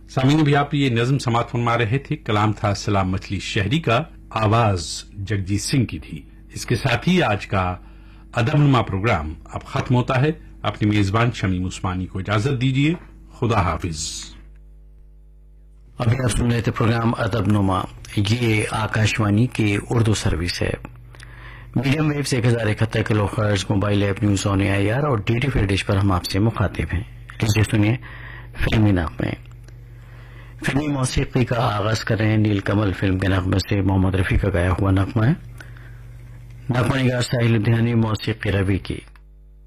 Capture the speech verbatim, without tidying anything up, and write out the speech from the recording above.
सामीन भी आप ये नज्म समात फरमा रहे थे। कलाम था सलाम मछली शहरी का, आवाज जगजीत सिंह की थी। इसके साथ ही आज का अदबनुमा प्रोग्राम अब खत्म होता है। अपनी मेजबान शमीम उस्मानी को इजाजत दीजिए। खुदा हाफिज। अभी आप सुन रहे थे प्रोग्राम अदबनुमा। ये आकाशवाणी की उर्दू सर्विस है। मीडियम वेव से एक हजार इकहत्तर किलो खर्च, mobile app news on AIR और डीडी फ्री डिश पर हम आपसे मुखातिब हैं। लीजिए सुनिए फिल्मी नगमे। फिल्मी मौसीकी का आगाज कर रहे हैं नील कमल फिल्म के नगमे से। मोहम्मद रफी का गाया हुआ नगमा है। नगमा निगार साहिल लुधियानी, मौसीकी रवि की।